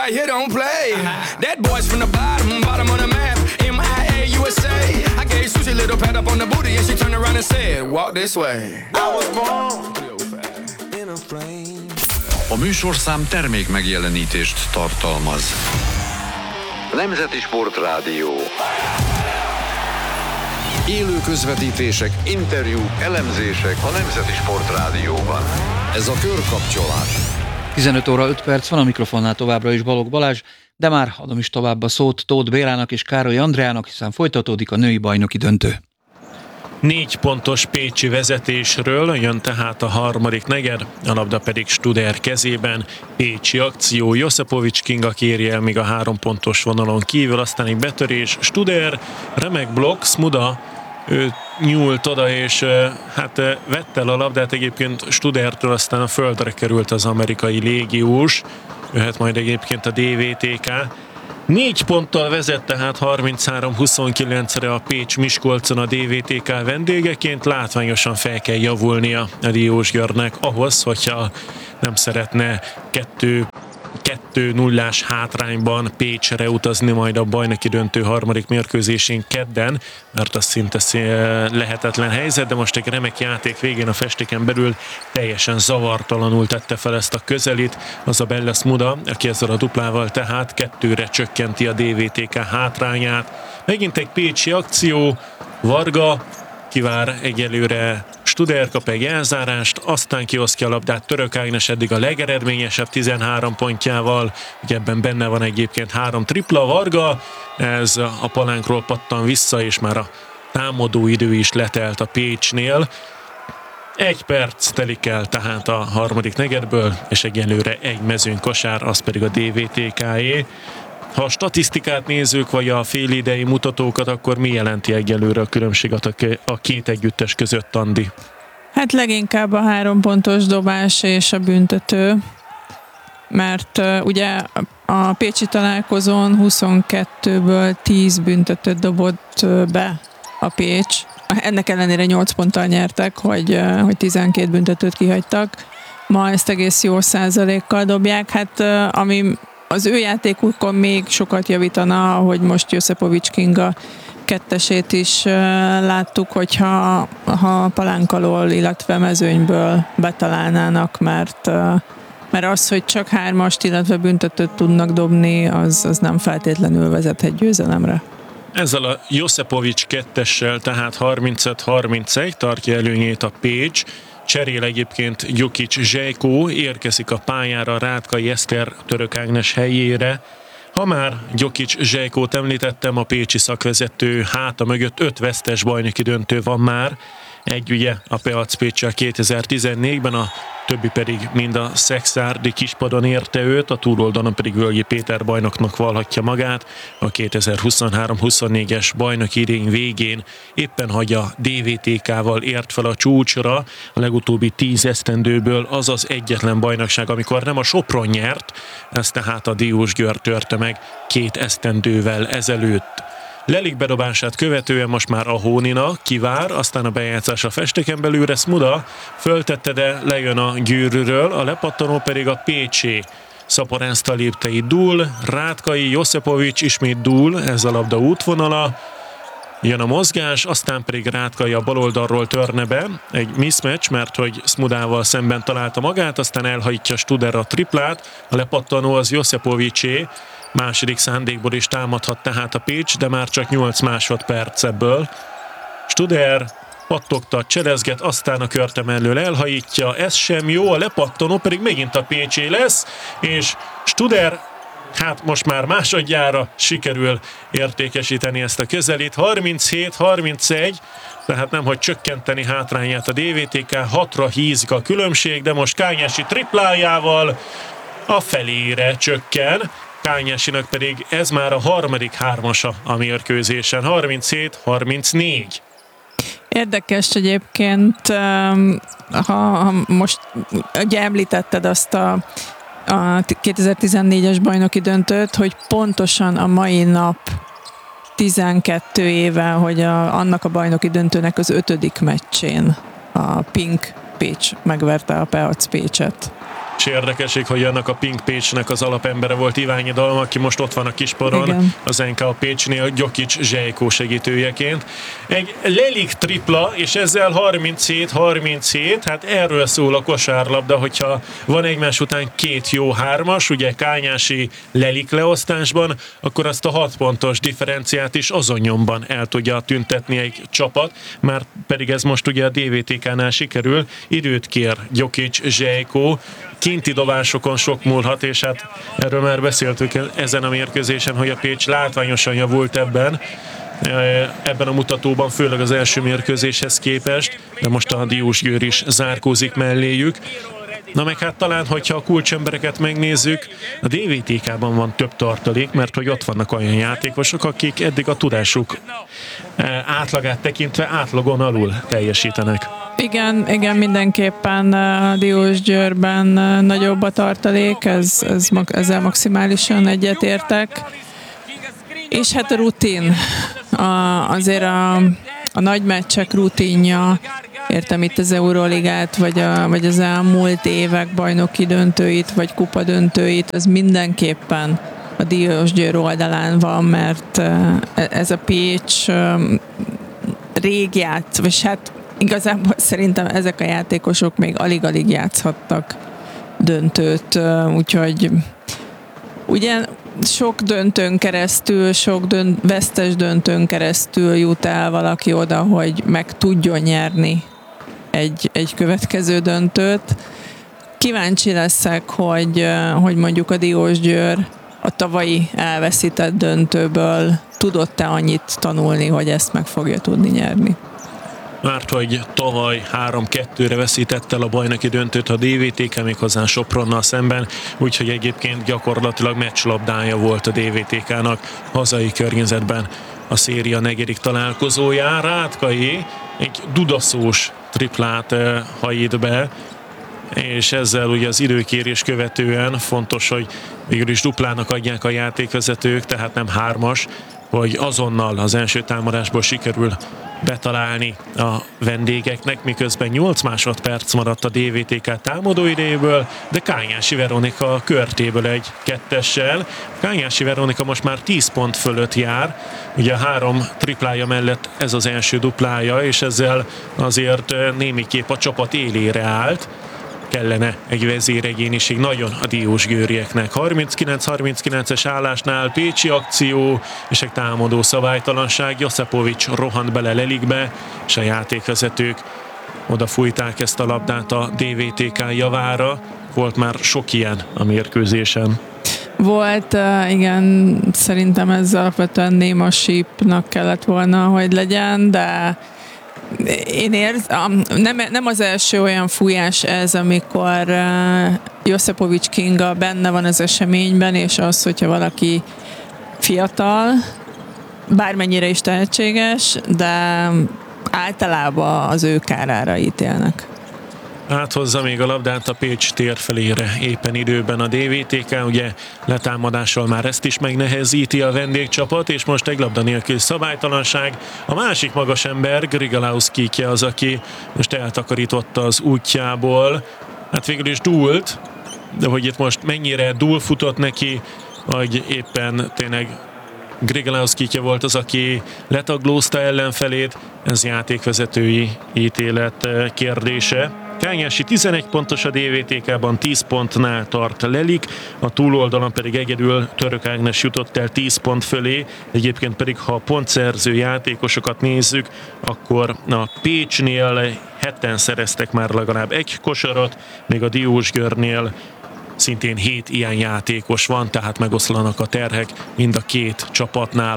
right here don't play. That boy's from the bottom of the map. MIA USA. I gave Susie a little pat up on the booty and she turned around and said, walk this way. I was born in a flame. A műsorszám termék megjelenítést tartalmaz. Nemzeti Sportrádió. Élő közvetítések, interjúk, elemzések a Nemzeti Sportrádióban. Ez a Körkapcsolás. 15 óra 5 perc van, a mikrofonnál továbbra is Balogh Balázs, de már adom is tovább a szót Tóth Bélának és Károly Andreának, hiszen folytatódik a női bajnoki döntő. 4 pontos pécsi vezetésről jön tehát a harmadik negyed, a labda pedig Studer kezében. Pécsi akció, Josipovics Kinga kéri el még a 3 pontos vonalon kívül, aztán egy betörés, Studer, remek blokk, Smuda, ő nyúlt oda és vett el a labdát, egyébként Studertől aztán a földre került az amerikai légiós, jöhet majd egyébként a DVTK. 4 ponttal vezet tehát 33-29-re a Pécs-Miskolcon a DVTK vendégeként, látványosan fel kell javulnia a Diósgyőrnek ahhoz, hogyha nem szeretne 2-0-ás hátrányban Pécsre utazni majd a bajnoki döntő harmadik mérkőzésén kedden, mert az szinte lehetetlen helyzet, de most egy remek játék végén a festéken belül teljesen zavartalanul tette fel ezt a közelit. Az a Bella Smuda, aki ezzel a duplával tehát 2-re csökkenti a DVTK hátrányát. Megint egy pécsi akció, Varga kivár egyelőre, Studer kap egy elzárást, aztán kiosztja a labdát Török Ágnes eddig a legeredményesebb 13 pontjával, ugye ebben benne van egyébként 3 tripla, Varga, ez a palánkról pattan vissza, és már a támadó idő is letelt a Pécsnél. 1 perc telik el tehát a harmadik negyedből, és egyelőre egy mezőny kosár, az pedig a DVTK-é. Ha a statisztikát nézzük, vagy a félidei mutatókat, akkor mi jelenti egyelőre a különbséget a két együttes között, Andi? Hát leginkább a 3 pontos dobás és a büntető, mert ugye a pécsi találkozón 22-ből 10 büntetőt dobott be a Pécs. Ennek ellenére 8 ponttal nyertek, hogy 12 büntetőt kihagytak. Ma ezt egész jó százalékkal dobják, hát ami az ő játékukon még sokat javítana, hogy most Josipovics Kinga kettesét is láttuk, hogyha palánk alól, illetve mezőnyből betalálnának, mert az, hogy csak 3-ast, illetve büntetőt tudnak dobni, az nem feltétlenül vezethet győzelemre. Ezzel a Josipovics kettessel, tehát 35-31 tartja előnyét a Pécs. Cserél egyébként Gyokics Zsejkó, érkezik a pályára Rátkai Eszter Török Ágnes helyére. Ha már Gyokics Zsejkót említettem, a pécsi szakvezető háta mögött 5 vesztes bajnoki döntő van már. Egy ugye a Peac Péccsel 2014-ben, a többi pedig mind a szekszárdi kispadon érte őt, a túloldalon pedig Völgyi Péter bajnoknak vallhatja magát. A 2023-24-es bajnoki idény végén éppen hogy a DVTK-val ért fel a csúcsra, a legutóbbi 10 esztendőből az az egyetlen bajnokság, amikor nem a Sopron nyert, ez tehát a Diósgyőr törte meg 2 esztendővel ezelőtt. Lelik bedobását követően most már a Hónina kivár, aztán a bejátszás a festéken belülre, Smuda föltette, de lejön a gyűrűről, a lepattanó pedig a pécsé. Szaporánszta léptei dúl, Rátkai, Josipovics ismét dúl, ez a labda útvonala. Jön a mozgás, aztán pedig Rátkai a baloldalról törne be, egy mismatch, mert hogy Smudával szemben találta magát, aztán elhajtja Studer a triplát, a lepattanó az Josipovicsé. Második szándékból is támadhat tehát a Pécs, de már csak 8 másodperc ebből. Studer pattogtat, cselezget, aztán a körte mellől elhajítja, ez sem jó, a lepattanó pedig megint a Pécsé lesz, és Studer, hát most már másodjára sikerül értékesíteni ezt a közelít, 37-31, tehát nemhogy csökkenteni hátrányát a DVTK, 6-ra hízik a különbség, de most Kányási triplájával a felére csökken, Kányásinak pedig ez már a harmadik 3-asa a mérkőzésen, 37-34. Érdekes egyébként, ha most ugye említetted azt a 2014-es bajnoki döntőt, hogy pontosan a mai nap 12 éve, hogy annak a bajnoki döntőnek az 5. meccsén a Pink Pécs megverte a Peac Pécset. És érdekesség, hogy annak a Pink Pécsnek az alapembere volt Iványi Dalma, aki most ott van a Kisporon, igen, az NK Pécsnél Gyokics Zsejkó segítőjeként. Egy Lelik tripla, és ezzel 37-37, hát erről szól a kosárlabda, hogyha van egymás után két jó hármas, ugye Kányási Lelik leosztásban, akkor azt a 6 pontos differenciát is azon nyomban el tudja tüntetni egy csapat, már pedig ez most ugye a DVTK-nál sikerül. Időt kér Gyokics Zsejkó, kinti dobásokon sok múlhat, és hát erről már beszéltük ezen a mérkőzésen, hogy a Pécs látványosan javult ebben a mutatóban, főleg az első mérkőzéshez képest, de most a Diósgyőr is zárkózik melléjük. Na meg hát talán, hogyha a kulcsembereket megnézzük, a DVTK-ban van több tartalék, mert hogy ott vannak olyan játékosok, akik eddig a tudásuk átlagát tekintve átlagon alul teljesítenek. Igen, mindenképpen a Diósgyőrben nagyobb a tartalék, ezzel maximálisan egyetértek. És hát a rutin, azért a nagy meccsek rutinja, értem itt az Euroligát, vagy az elmúlt évek bajnoki döntőit, vagy kupa döntőit, az mindenképpen a Diósgyőr oldalán van, mert ez a Pécs rég játsz, vagy hát igazából szerintem ezek a játékosok még alig-alig játszhattak döntőt, úgyhogy ugye sok döntőn keresztül, vesztes döntőn keresztül jut el valaki oda, hogy meg tudjon nyerni egy következő döntőt. Kíváncsi leszek, hogy mondjuk a Diósgyőr a tavalyi elveszített döntőből tudott-e annyit tanulni, hogy ezt meg fogja tudni nyerni. Mert hogy tavaly 3-2-re veszített el a bajnoki döntőt a DVTK, méghozzá Sopronnal szemben, úgyhogy egyébként gyakorlatilag meccslabdája volt a DVTK-nak hazai környezetben a széria negyedik találkozóján. Rátkai egy dudaszós triplát hajít be, és ezzel ugye az időkérés követően fontos, hogy végül is duplának adják a játékvezetők, tehát nem 3-as, hogy azonnal az első támadásból sikerül betalálni a vendégeknek, miközben 8 másodperc maradt a DVTK támadó idejéből, de Kányási Veronika körtéből egy 2-essel. Kányási Veronika most már 10 pont fölött jár, ugye a 3 triplája mellett ez az első duplája, és ezzel azért némiképp a csapat élére állt. Kellene egy vezéregyéniség nagyon a diósgyőrieknek. 39-39-es állásnál pécsi akció és egy támadó szabálytalanság. Joszepovics rohant bele Lelikbe, és a játékvezetők odafújták ezt a labdát a DVTK javára. Volt már sok ilyen a mérkőzésen. Volt, igen, szerintem ez alapvetően néma sípnak kellett volna, hogy legyen, de én érzem, nem az első olyan fújás ez, amikor Joszepovics Kinga benne van az eseményben, és az, hogyha valaki fiatal, bármennyire is tehetséges, de általában az ő kárára ítélnek. Áthozza még a labdát a Pécs tér felére éppen időben a DVTK, ugye letámadással már ezt is megnehezíti a vendégcsapat, és most egy labda nélkül szabálytalanság. A másik magas ember, Grigalauskikje az, aki most eltakarította az útjából. Hát végül is dúlt, de hogy itt most mennyire dúl futott neki, vagy éppen tényleg Grigalauskikje volt az, aki letaglózta ellenfelét, ez játékvezetői ítélet kérdése. Kányási 11 pontos a DVTK-ban, 10 pontnál tart Lelik, a túloldalon pedig egyedül Török Ágnes jutott el 10 pont fölé, egyébként pedig ha a pontszerző játékosokat nézzük, akkor a Pécsnél 7-en szereztek már legalább egy kosarat, még a Diósgyőrnél szintén 7 ilyen játékos van, tehát megoszlanak a terhek mind a két csapatnál.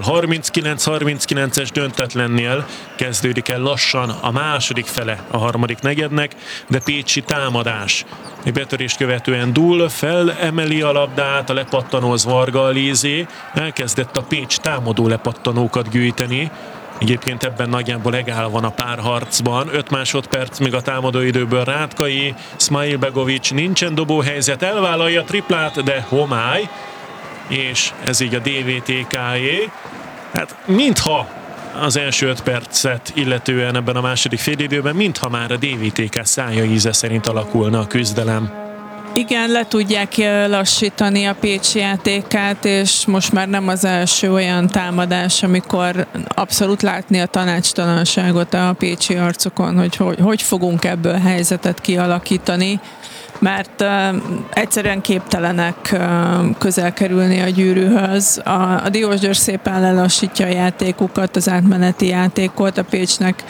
39-39-es döntetlennél kezdődik el lassan a második fele a harmadik negyednek, de pécsi támadás. Egy betörést követően dúl, felemeli a labdát, a lepattanóz Varga Alízé, elkezdett a Pécs támadó lepattanókat gyűjteni. Egyébként ebben nagyjából legáll van a párharcban. 5 másodperc még a támadóidőből Rátkai, Smajlbegovics, nincsen dobóhelyzet, elvállalja a triplát, de homály, és ez így a DVTK-jé. Hát mintha az első 5 percet illetően ebben a második félidőben, mintha már a DVTK szája íze szerint alakulna a küzdelem. Igen, le tudják lassítani a Pécs játékát, és most már nem az első olyan támadás, amikor abszolút látni a tanácstalanságot a pécsi arcokon, hogy fogunk ebből helyzetet kialakítani, mert egyszerűen képtelenek közel kerülni a gyűrűhöz. A Diósgyőr szépen lelassítja a játékukat, az átmeneti játékot, a Pécsnek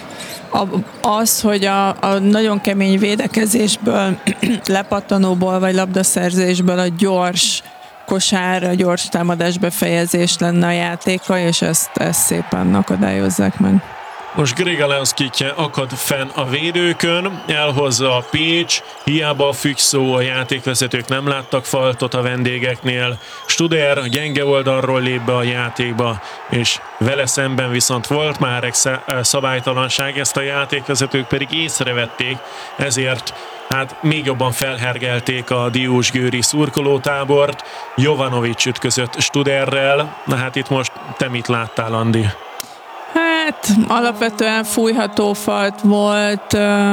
az, hogy a nagyon kemény védekezésből, lepattanóból vagy labdaszerzésből a gyors kosár, a gyors támadás befejezés lenne a játéka, és ezt szépen akadályozzák meg. Most Grigaleoszkitje akad fenn a védőkön, elhozza a Pécs, hiába a függ szó, a játékvezetők nem láttak faltot a vendégeknél. Studer a gyenge oldalról lép be a játékba, és vele szemben viszont volt már egy szabálytalanság, ezt a játékvezetők pedig észrevették, ezért hát még jobban felhergelték a diósgyőri szurkolótábort. Jovanovics ütközött Studerrel, na hát itt most te mit láttál, Andi? Hát alapvetően fújható falt volt,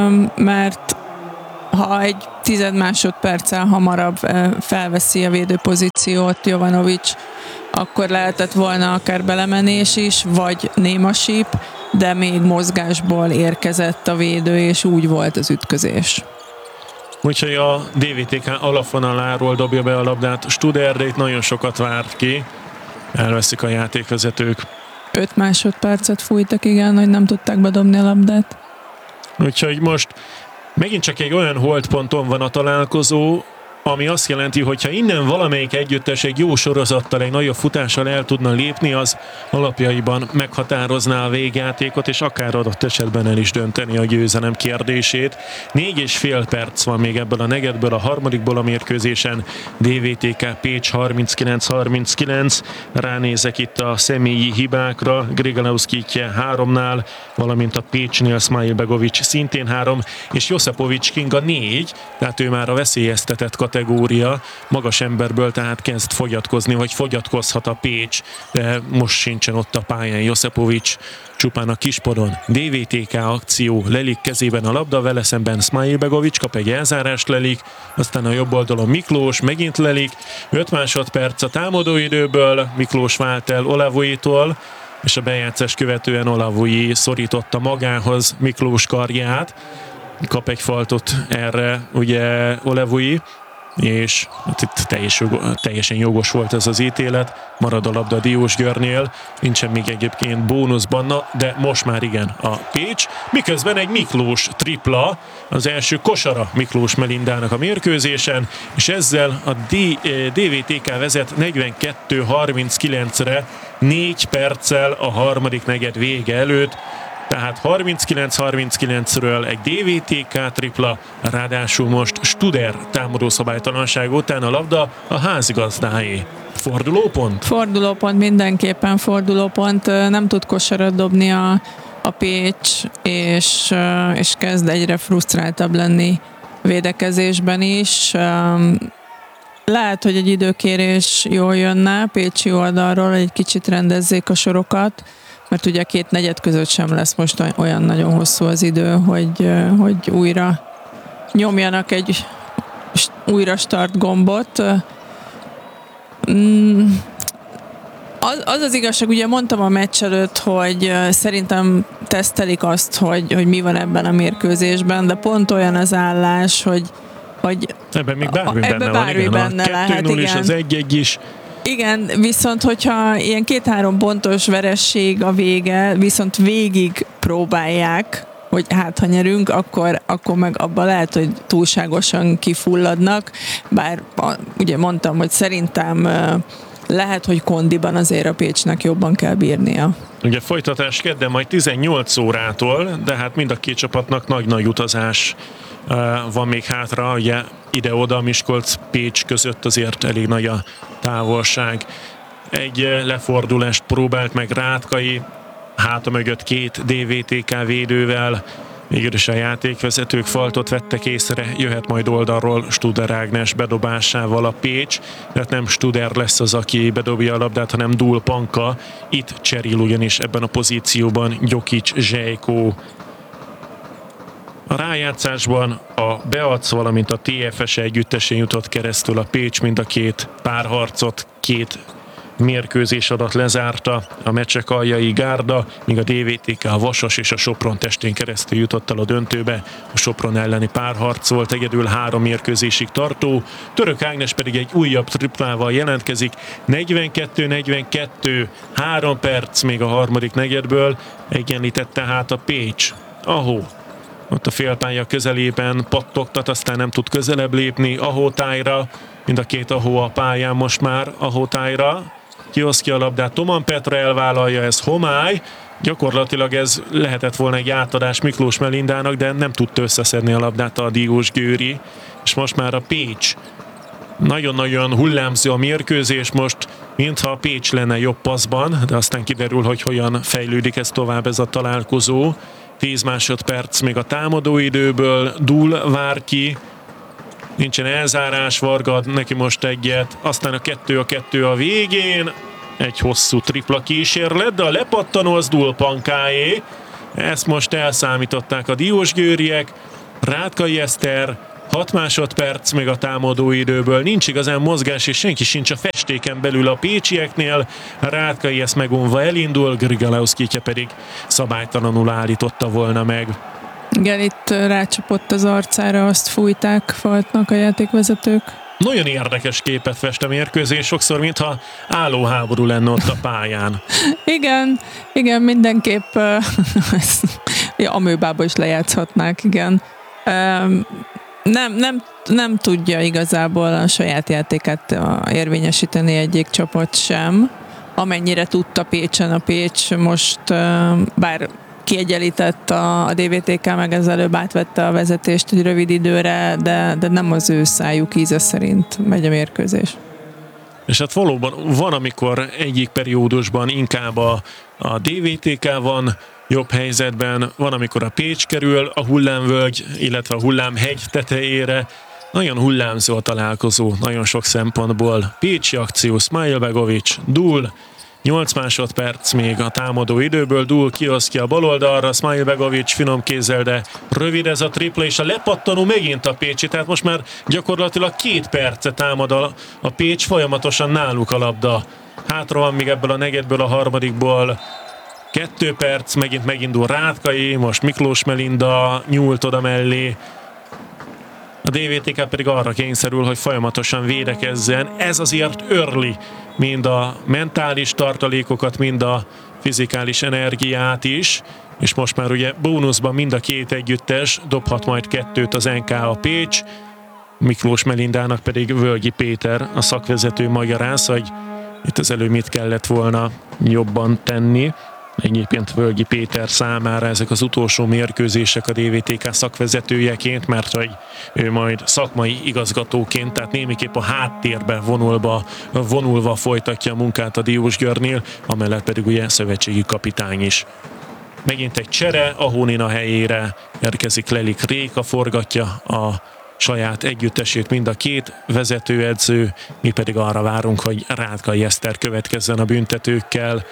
mert ha egy 10 másodperccel hamarabb felveszi a védőpozíciót Jovanovics, akkor lehetett volna akár belemenés is, vagy néma síp, de még mozgásból érkezett a védő, és úgy volt az ütközés. Úgyhogy a DVTK alapvonaláról dobja be a labdát Studer, de itt nagyon sokat várt ki, elveszik a játékvezetők. 5 másodpercet fújtak, igen, hogy nem tudták bedobni a labdát. Úgyhogy most megint csak egy olyan holdponton van a találkozó, ami azt jelenti, hogy ha innen valamelyik együttes egy jó sorozattal, egy nagyobb futással el tudna lépni, az alapjaiban meghatározná a végjátékot, és akár adott esetben el is dönteni a győzelem kérdését. 4,5 perc van még ebből a negyedből, a harmadikból a mérkőzésen. DVTK Pécs 39-39. Ránézek itt a személyi hibákra. Grigaleoszkitje 3-nál, valamint a Pécsnél Smajlbegovics szintén 3, és Josipovics Kinga 4, tehát ő már a veszélyeztetett kategória, magas emberből tehát kezd fogyatkozni, vagy fogyatkozhat a Pécs, de most sincsen ott a pályán Josipovics, csupán a kispadon. DVTK akció, Lelik kezében a labda, vele szemben Smajlbegovics kap egy elzárást Lelik, aztán a jobb oldalon Miklós, megint Lelik, 5 másodperc a támadóidőből, Miklós vált el Olavujitól, és a bejátszás követően Olavuji szorította magához Miklós karját, kap egy faltot erre ugye Olavuji, és hát itt teljesen jogos volt ez az ítélet, marad a labda a Diósgyőrnél, nincsen még egyébként bónuszban, de most már igen a Pécs, miközben egy Miklós tripla, az első kosara Miklós Melindának a mérkőzésen, és ezzel a DVTK vezet 42-39-re 4 perccel a harmadik negyed vége előtt, tehát 39-39-ről egy DVTK tripla, ráadásul most Studer támadó szabálytalanság után a labda a házigazdáé. Fordulópont? Fordulópont, mindenképpen fordulópont. Nem tud kosarat dobni a Pécs, és kezd egyre frusztráltabb lenni védekezésben is. Lehet, hogy egy időkérés jól jönne pécsi oldalról, egy kicsit rendezzék a sorokat, mert ugye a két negyed között sem lesz most olyan nagyon hosszú az idő, hogy újra nyomjanak egy újra start gombot. Az igazság, ugye mondtam a meccs előtt, hogy szerintem tesztelik azt, hogy mi van ebben a mérkőzésben, de pont olyan az állás, hogy ebben még bármi benne van, igen. A 2-0 is, az 1-1 is. Igen, viszont hogyha ilyen 2-3 pontos veresség a vége, viszont végig próbálják, hogy hát ha nyerünk, akkor meg abban lehet, hogy túlságosan kifulladnak, bár ugye mondtam, hogy szerintem lehet, hogy kondiban azért a Pécsnek jobban kell bírnia. Ugye folytatás kedden majd 18 órától, de hát mind a két csapatnak nagy-nagy utazás van még hátra, ugye ide-oda Miskolc-Pécs között azért elég nagy a távolság. Egy lefordulást próbált meg Rátkai, háta mögött 2 DVTK védővel, mégis a játékvezetők faltot vettek észre, jöhet majd oldalról Studer Ágnes bedobásával a Pécs, tehát nem Studer lesz az, aki bedobja a labdát, hanem Dúl Panka, itt cserél ugyanis ebben a pozícióban Gyokics Zsejkó. A rájátszásban a Beac, valamint a TFS együttesen jutott keresztül a Pécs, mind a két párharcot, két mérkőzés adat lezárta, a Mecsek Aljai Gárda, míg a DVTK a Vasas és a Sopron testén keresztül jutott el a döntőbe. A Sopron elleni párharc volt egyedül 3 mérkőzésig tartó, Török Ágnes pedig egy újabb triplával jelentkezik, 42-42, 3 perc még a harmadik negyedből, egyenlített tehát a Pécs. Ahó, ott a félpálya közelében pattogtat, aztán nem tud közelebb lépni Ahó tájra, mind a két Ahó a pályán most már Ahó tájra. Kiosztja a labdát, Toman Petra elvállalja, ez homály. Gyakorlatilag ez lehetett volna egy átadás Miklós Melindának, de nem tudta összeszedni a labdát a Diós Győri. És most már a Pécs. Nagyon-nagyon hullámzó a mérkőzés most, mintha a Pécs lenne jobb passzban, de aztán kiderül, hogy hogyan fejlődik ez tovább ez a találkozó. 10 másodperc még a támadóidőből, Dúl vár ki. Nincsen elzárás, Varga ad neki most egyet, aztán a 2 a végén, egy hosszú tripla kísérlet, de a lepattanó az Dulpankáé. Ezt most elszámították a diósgyőriek. Rátkai Eszter, 6 másodperc még a támadó időből, nincs igazán mozgás, és senki sincs a festéken belül a pécsieknél. Rátkai ezt megunva elindul, Grigaleuszkitje pedig szabálytalanul állította volna meg. Igen, itt rácsapott az arcára, azt fújták Faltnak a játékvezetők. Nagyon érdekes képet fest a mérkőzés, sokszor mintha állóháború lenne ott a pályán. igen, mindenképp amőbába is lejátszhatnák, igen. Nem tudja igazából a saját játékát érvényesíteni egyik csapat sem. Amennyire tudta Pécsen, a Pécs most bár kiegyenlített a DVTK, meg ezzel előbb átvette a vezetést egy rövid időre, de nem az ő szájuk íze szerint megy a mérkőzés. És hát valóban van, amikor egyik periódusban inkább a DVTK van jobb helyzetben, van, amikor a Pécs kerül a hullámvölgy, illetve a hullámhegy tetejére. Nagyon hullámzó a találkozó, nagyon sok szempontból. Pécsi akció, Smajlbegovics, Dúl, 8 másodperc még a támadó időből, Dúl kiosztja a baloldalra, Smajlbegovics finom kézzel, de rövid ez a tripla, és a lepattanó megint a Pécsi, tehát most már gyakorlatilag 2 perce támad a Pécs, folyamatosan náluk a labda. Hátra van még ebből a negyedből, a harmadikból 2 perc, megindul Rátkai, most Miklós Melinda nyúlt oda mellé. A DVTK pedig arra kényszerül, hogy folyamatosan védekezzen. Ez azért örli mind a mentális tartalékokat, mind a fizikális energiát is. És most már ugye bónuszban mind a két együttes dobhat majd 2 az NK Pécs. Miklós Melindának pedig Völgyi Péter, a szakvezető magyaráz, hogy itt az előbb mit kellett volna jobban tenni. Egyébként Völgyi Péter számára ezek az utolsó mérkőzések a DVTK szakvezetőjeként, mert hogy ő majd szakmai igazgatóként, tehát némiképp a háttérbe vonulva folytatja a munkát a Diósgyőrnél, amellett pedig ugye szövetségi kapitány is. Megint egy csere, a Hónina helyére érkezik Lelik Réka, forgatja a saját együttesét mind a két vezetőedző, mi pedig arra várunk, hogy Rátkai Eszter következzen a büntetőkkel.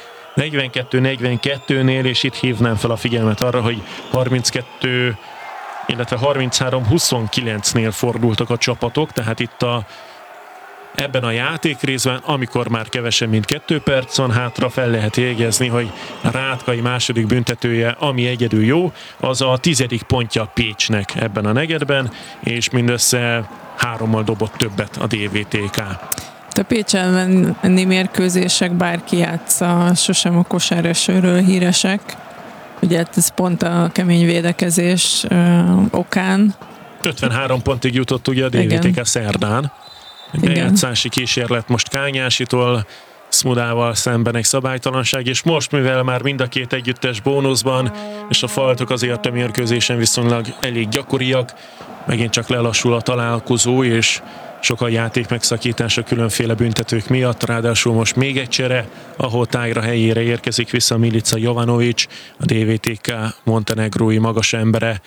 42-42-nél, és itt hívnám fel a figyelmet arra, hogy 32, illetve 33-29-nél fordultak a csapatok, tehát itt ebben a játékrészben, amikor már kevesebb, mint 2 perc van hátra, fel lehet jegyezni, hogy Rátkai második büntetője, ami egyedül jó, az a 10. pontja Pécsnek ebben a negyedben, és mindössze 3-mal dobott többet a DVTK. A Pécs elleni mérkőzések, bárki játsza, sosem a kosárlesőről híresek. Ugye ez pont a kemény védekezés okán. 53 pontig jutott ugye a DVTK szerdán. Egy bejátszási kísérlet most Kányásitól, Szmudával szemben egy szabálytalanság, és most, mivel már mind a két együttes bónuszban, és a faltok azért a mérkőzésen viszonylag elég gyakoriak, megint csak lelassul a találkozó, és sok a játék megszakítása különféle büntetők miatt, ráadásul most még egy csere, ahol tájra helyére érkezik vissza Milica Jovanovics, a DVTK montenegrói magas embere.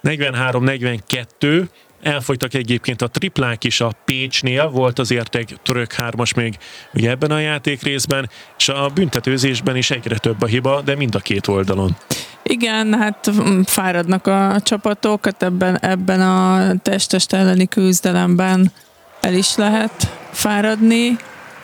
43-42, elfogytak egyébként a triplák is a Pécsnél, volt azért egy török 3-as még ugye ebben a játékrészben, és a büntetőzésben is egyre több a hiba, de mind a két oldalon. Igen, hát fáradnak a csapatok, hát ebben a test elleni küzdelemben el is lehet fáradni.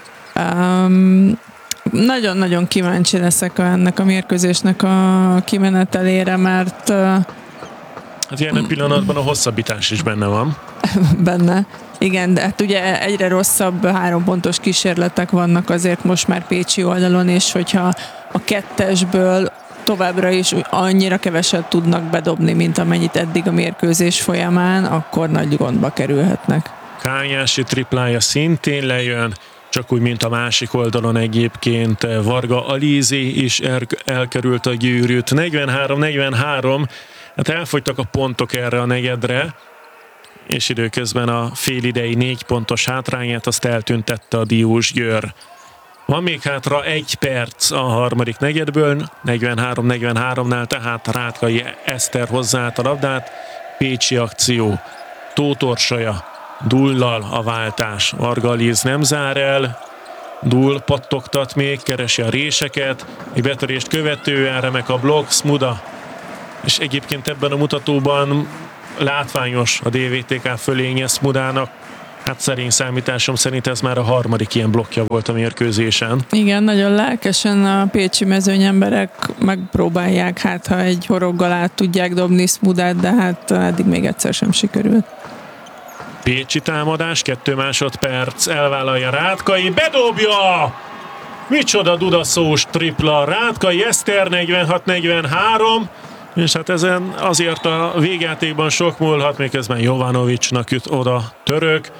Nagyon-nagyon kíváncsi leszek ennek a mérkőzésnek a kimenetelére, mert Hát jelen pillanatban a hosszabbítás is benne van. Benne. Igen, de hát ugye egyre rosszabb 3 pontos kísérletek vannak azért most már pécsi oldalon, és hogyha a 2-esből továbbra is annyira keveset tudnak bedobni, mint amennyit eddig a mérkőzés folyamán, akkor nagy gondba kerülhetnek. Kányási triplája szintén lejön, csak úgy, mint a másik oldalon egyébként Varga Alízi is elkerült a gyűrűt. 43-43, hát elfogytak a pontok erre a negyedre, és időközben a félidei 4 pontos hátrányát azt eltüntette a Diósgyőr. Van még hátra 1 perc a harmadik negyedből, 43-43-nál, tehát Rátkai Eszter hozzáállt a labdát, pécsi akció, Tóth Orsolya, Dullal a váltás, Varga Alíz nem zár el, Dull pattogtat még, keresi a réseket, egy betörést követően remek a blokk, Smuda, és egyébként ebben a mutatóban látványos a DVTK fölénye Smudának. Hát szerény számításom szerint ez már a harmadik ilyen blokkja volt a mérkőzésen. Igen, nagyon lelkesen a pécsi mezőny emberek megpróbálják, hát ha egy horoggal át tudják dobni Smudát, de hát eddig még egyszer sem sikerült. Pécsi támadás, 2 másodperc, elvállalja Rátkai, bedobja! Micsoda dudaszós tripla, Rátkai Eszter 46-43, és hát ezen azért a végjátékban sok múlhat, miközben Jovanovicsnak jut oda török.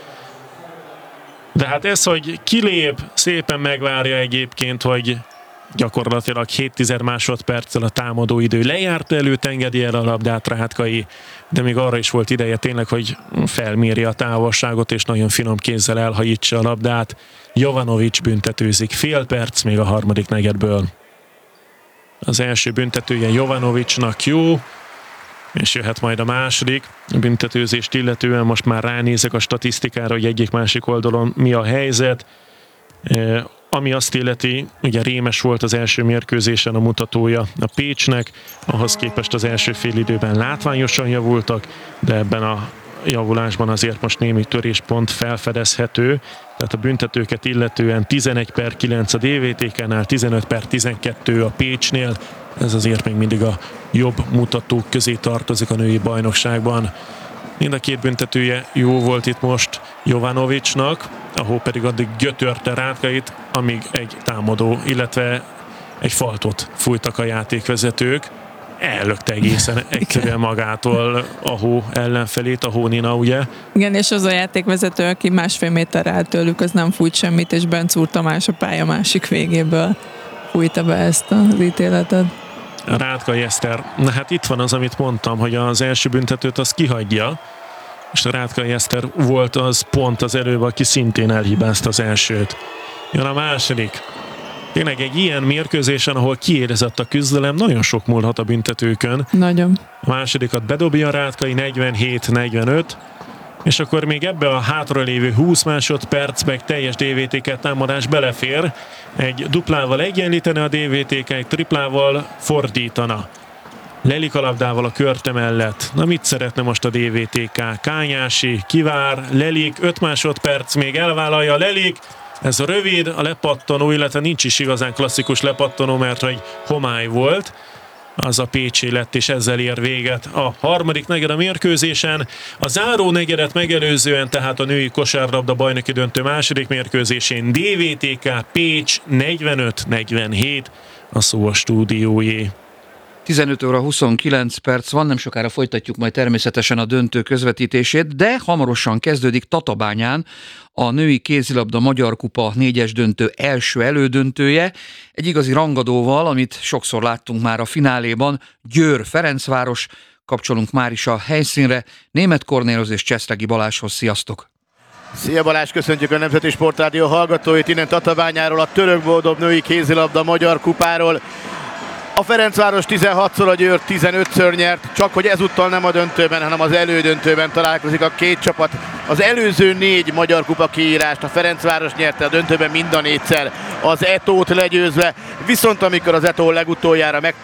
De hát ez, hogy kilép, szépen megvárja egyébként, hogy gyakorlatilag 7 másodperccel a támadó idő lejárt előtt engedi el a labdát Rátkai, de még arra is volt ideje tényleg, hogy felméri a távolságot, és nagyon finom kézzel elhajítsa a labdát. Jovanovics büntetőzik, fél perc még a harmadik negyedből. Az első büntetője Jovanovicsnak jó, és jöhet majd a második. A büntetőzést illetően most már ránézek a statisztikára, hogy egyik-másik oldalon mi a helyzet. Ami azt illeti, ugye rémes volt az első mérkőzésen a mutatója a Pécsnek, ahhoz képest az első félidőben látványosan javultak, de ebben a javulásban azért most némi töréspont felfedezhető, tehát a büntetőket illetően 11/9 a DVTK-nál, 15/12 a Pécsnél, ez azért még mindig a jobb mutatók közé tartozik a női bajnokságban. Mind a 2 büntetője jó volt itt most Jovanovicsnak, ahol pedig addig gyötörte Rátkait, amíg egy támadó, illetve egy faltot fújtak a játékvezetők. Ellökte egészen egyszerűen magától a hó ellenfelét, a Hónina, ugye? Igen, és az a játékvezető, aki 1,5 méterre állt tőlük, az nem fújt semmit, és Bencúr Tamás a pálya másik végéből fújta be ezt az ítéletet. Rátkai Eszter, na hát itt van az, amit mondtam, hogy az első büntetőt az kihagyja, és a Rátkai Eszter volt az pont az előbb, aki szintén elhibázta az elsőt. Jön a második. Tényleg egy ilyen mérkőzésen, ahol kiérezett a küzdelem, nagyon sok múlhat a büntetőkön. Nagyon. A másodikat bedobja a Rátkai 47-45, és akkor még ebbe a hátralévő 20 másodpercbe egy teljes DVTK támadás belefér. Egy duplával egyenlítene a DVTK, egy triplával fordítana. Lelik a labdával a körte mellett. Na mit szeretne most a DVTK? Kányási kivár, Lelik, 5 másodperc, még elvállalja Lelik. Ez rövid, a lepattanó, illetve nincs is igazán klasszikus lepattanó, mert egy homály volt. Az a pécsi lett, és ezzel ér véget a harmadik negyed a mérkőzésen. A záró negyedet megelőzően, tehát a női kosárlabda bajnoki döntő második mérkőzésén DVTK Pécs 45-47, a szó a stúdiójé. 15 óra 29 perc van, nem sokára folytatjuk majd természetesen a döntő közvetítését, de hamarosan kezdődik Tatabányán a női kézilabda Magyar Kupa 4-es döntő első elődöntője. Egy igazi rangadóval, amit sokszor láttunk már a fináléban, Győr-Ferencváros. Kapcsolunk már is a helyszínre. Németh Kornélhoz és Cseszregi Balázshoz. Sziasztok! Szia Balázs, köszöntjük a Nemzeti Sportrádió hallgatóit innen Tatabányáról, a Török Boldog női kézilabda Magyar Kupáról. A Ferencváros 16-szor, a Győr 15-ször nyert, csak hogy ezúttal nem a döntőben, hanem az elődöntőben találkozik a két csapat. Az előző 4 Magyar Kupa kiírást a Ferencváros nyerte, a döntőben mind a 4-szer az Etót legyőzve, viszont amikor az Etó legutoljára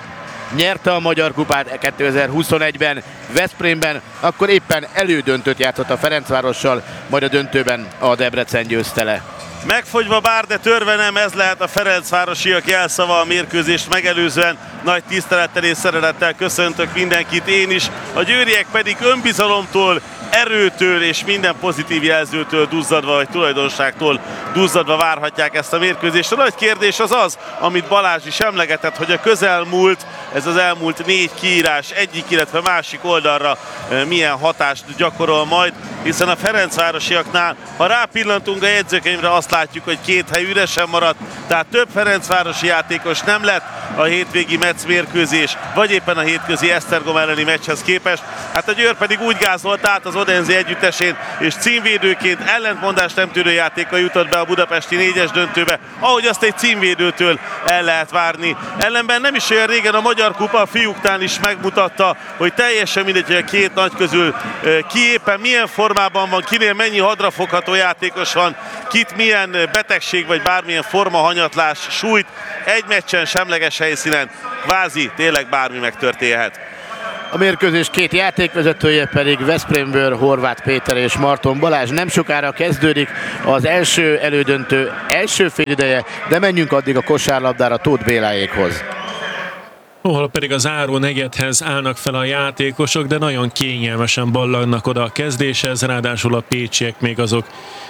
nyerte a Magyar Kupát 2021-ben Veszprémben, akkor éppen elődöntőt játszott a Ferencvárossal, majd a döntőben a Debrecen győzte le. Megfogyva bár, de törve nem, ez lehet a ferencvárosiak jelszava a mérkőzést megelőzően. Nagy tisztelettel és szeretettel köszöntök mindenkit, én is. A győriek pedig önbizalomtól, erőtől és minden pozitív jelzőtől duzzadva, vagy tulajdonságtól duzzadva várhatják ezt a mérkőzést. A nagy kérdés az az, amit Balázs is emlegetett, hogy a közelmúlt, ez az elmúlt 4 kiírás egyik, illetve másik oldalra milyen hatást gyakorol majd, hiszen a ferencvárosiaknál, ha rápillantunk a jegyzőkönyvre, azt látjuk, hogy 2 hely üresen maradt, tehát több ferencvárosi játékos nem lett a hétvégi Metz mérkőzés, vagy éppen a hétközi Esztergom elleni meccshez képest. Hát a Győr pedig úgy gázolt át az Odense együttesén, és címvédőként ellentmondást nem tűrő játékkal jutott be a budapesti 4-es döntőbe, ahogy azt egy címvédőtől el lehet várni. Ellenben nem is olyan régen a Magyar Kupa a fiúknál is megmutatta, hogy teljesen mindegy, hogy a 2 nagy közül ki éppen milyen formában van, kinél mennyi hadrafogható játékos van, kit milyen betegség vagy bármilyen formahanyatlás sújt, egy meccsen, semleges helyszínen kvázi tényleg bármi megtörténhet. A mérkőzés 2 játékvezetője pedig Veszprémből Horváth Péter és Marton Balázs. Nem sokára kezdődik az első elődöntő első félideje, de menjünk addig a kosárlabdára Tóth Béláékhoz. Ahol pedig a záró negyedhez állnak fel a játékosok, de nagyon kényelmesen ballagnak oda a kezdéshez, ráadásul a pécsiek még azok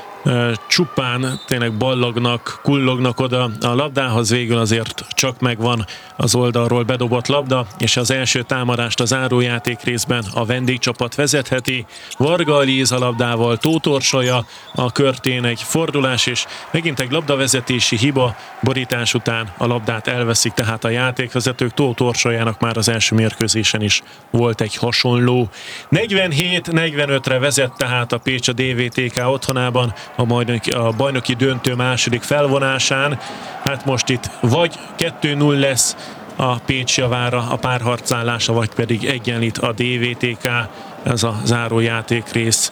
csupán tényleg ballagnak, kullognak oda a labdához, végül azért csak megvan az oldalról bedobott labda, és az első támadást a zárójáték részben a vendégcsapat vezetheti. Varga Alíz a labdával, Tóth Orsolya a körtén egy fordulás, és megint egy labdavezetési hiba, borítás után a labdát elveszik, tehát a játékvezetők. Tóth Orsolyának már az első mérkőzésen is volt egy hasonló. 47-45-re vezet tehát a Pécs a DVTK otthonában a bajnoki döntő második felvonásán. Hát most itt vagy 2-0 lesz a Pécs javára a párharcállása, vagy pedig egyenlít a DVTK. Ez a zárójáték rész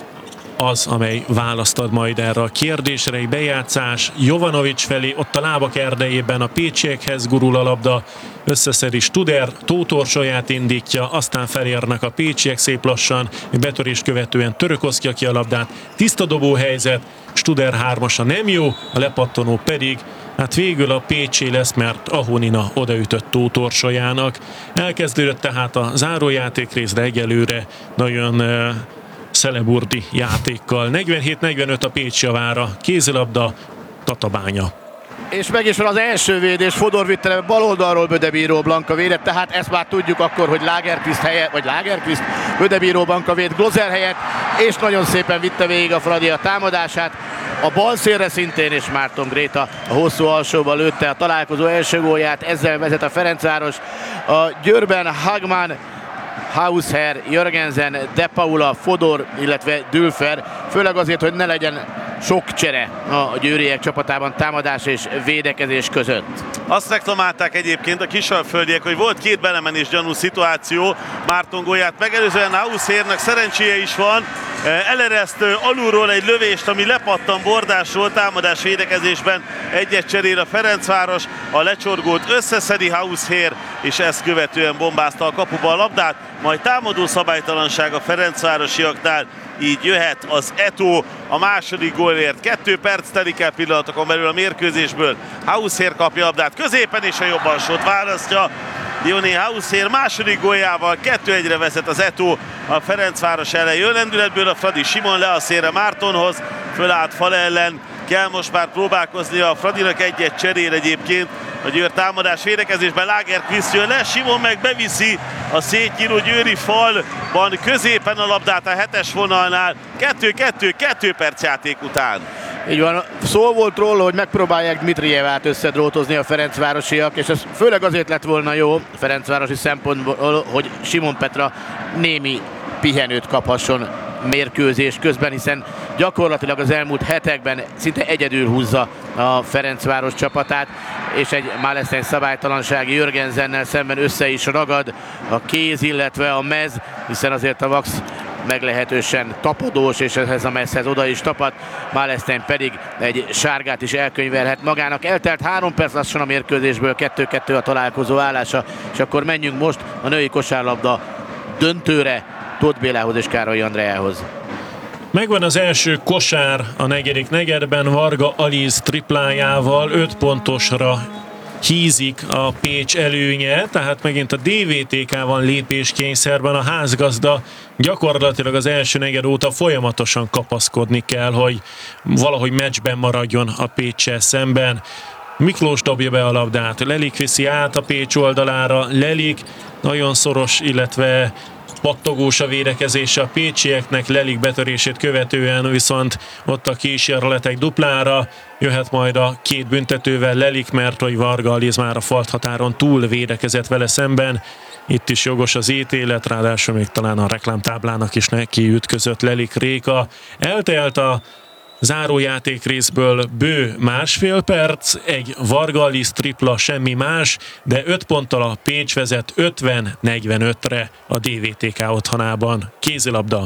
az, amely választ ad majd erre a kérdésre. Egy bejátszás Jovanovics felé, ott a lábak erdejében a pécsiekhez gurul a labda, összeszedi Studer, Tóth Orsolyát indítja, aztán felérnek a pécsiek szép lassan, betörés követően Török osztja ki a labdát, tiszta dobó helyzet, Studer 3-asa nem jó, a lepattanó pedig hát végül a pécsé lesz, mert Ahonina odaütött Tóth Orsolyának. Elkezdődött tehát a zárójáték rész, de egyelőre nagyon szeleburdi játékkal. 47-45 a Pécs javára, kézilabda, Tatabánya. És meg is van az első védés, Fodor vitte le bal oldalról, Bödebíró Blanka védett, tehát ezt már tudjuk akkor, hogy Lagerqvist helyett, vagy Lagerqvist, Bödebíró Blanka véd Glozer helyett, és nagyon szépen vitte végig a Fradi a támadását. A bal szélre szintén, és Márton Gréta a hosszú alsóba lőtte a találkozó első gólját, ezzel vezet a Ferencváros. A Győrben Hagman, Hausher, Jörgensen, De Paula, Fodor, illetve Dülfer, főleg azért, hogy ne legyen sok csere a győriek csapatában támadás és védekezés között. Azt reklamálták egyébként a kisalföldiek, hogy volt 2 belemenés gyanú szituáció Márton gólját megelőzően. Haushernek szerencséje is van, elereszt alulról egy lövést, ami lepattan Bordásról, támadás védekezésben egyet cserél a Ferencváros, a lecsorgót összeszedi Hausher, és ezt követően bombázta a kapuba a labdát, majd támadó szabálytalanság a ferencvárosiaknál, így jöhet az Eto'o a második gólért. 2 perc telik el pillanatokon belül a mérkőzésből. Hausher kapja a labdát középen, és a jobb alsót választja. Diony Hausher második góljával 2-1-re vezet az Eto'o a Ferencváros ellen. Jön lendületből a Fradi, Simon le a szélre Mártonhoz, fölállt fal ellen, kell most már próbálkoznia a Fradinak, egyet cserél egyébként. A Győr támadás védekezésben Lagerqvist jön le, Simon meg beviszi a szétnyíló győri falban középen a labdát a 7-es vonalnál. 2-2 perc játék után. Így van, szó volt róla, hogy megpróbálják Dmitrijevát összedrótozni a ferencvárosiak, és ez főleg azért lett volna jó ferencvárosi szempontból, hogy Simon Petra némi pihenőt kaphasson mérkőzés közben, hiszen gyakorlatilag az elmúlt hetekben szinte egyedül húzza a Ferencváros csapatát, és egy Máleszten szabálytalansági Jörgensennel szemben össze is ragad a kéz, illetve a mez, hiszen azért a Vax meglehetősen tapadós, és ez a messzhez oda is tapad. Málesztein pedig egy sárgát is elkönyvelhet magának. Eltelt 3 perc lassan a mérkőzésből, 2-2 a találkozó állása, és akkor menjünk most a női kosárlabda döntőre, Tóth Bélához és Károly Andreához. Megvan az első kosár a negyedik negyedben, Varga Aliz triplájával 5 pontosra hízik a Pécs előnye, tehát megint a DVTK van lépéskényszerben, a házgazda gyakorlatilag az első negyed óta folyamatosan kapaszkodni kell, hogy valahogy meccsben maradjon a Péccsel szemben. Miklós dobja be a labdát, Lelik viszi át a Pécs oldalára, Lelik nagyon szoros, illetve pattogós a védekezése a pécsieknek, Lelik betörését követően viszont ott a kísérletek duplára, jöhet majd a 2 büntetővel Lelik, mert hogy Varga Aliz már a falthatáron túl védekezett vele szemben. Itt is jogos az ítélet, ráadásul még talán a reklámtáblának is neki ütközött Lelik Réka. Eltelt a zárójáték részből bő 1,5 perc, egy Varga Aliz tripla, semmi más, de 5 ponttal a Pécs vezet 50-45-re a DVTK otthonában. Kézilabda.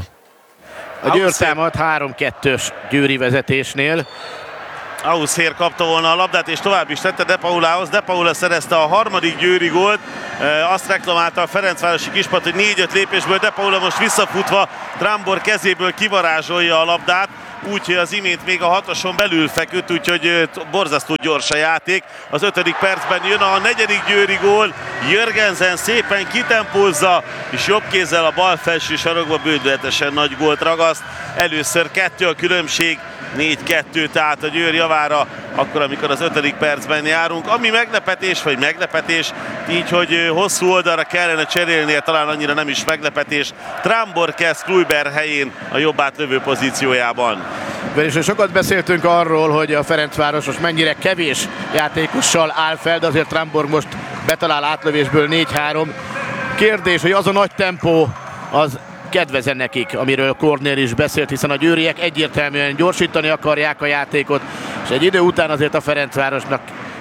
A Győr támad 3-2-ös győri vezetésnél. Auszhér kapta volna a labdát, és tovább is tette De Paulához. De Paula szerezte a harmadik győri gólt. Azt reklamálta a Ferencvárosi kispad, hogy 4-5 lépésből De Paula most visszafutva Trambor kezéből kivarázsolja a labdát. Úgyhogy az imént még a 6-oson belül feküdt, úgyhogy borzasztó gyors a játék. Az 5. percben jön a 4. győri gól. Jörgensen szépen kitempózza, és jobb kézzel a bal felső sarokba bődületesen nagy gólt ragaszt. Először 2 a különbség, 4-2, tehát a Győr javára, akkor amikor az 5. percben járunk. Ami meglepetés, vagy meglepetés, így, hogy hosszú oldalra kellene cserélnie, talán annyira nem is meglepetés. Trambor kezd Kluiber helyén a jobb átlövő pozíciójában. És sokat beszéltünk arról, hogy a Ferencváros most mennyire kevés játékossal áll fel, de azért Trambor most betalál átlövésből 4-3. Kérdés, hogy az a nagy tempó, az kedveze nekik, amiről Kornél is beszélt, hiszen a győriek egyértelműen gyorsítani akarják a játékot, és egy idő után azért a Ferencvárosnak